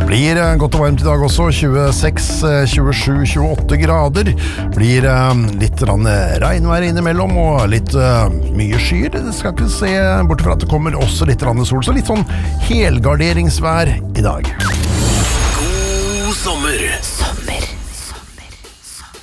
blir godt og varmt i dag også, 26, 27, 28 grader. Blir litt regnvær innimellom og litt mye skyer. Det skal ikke se bort fra at det kommer også litt sol, så litt sånn helgarderingsvær i dag. God sommer!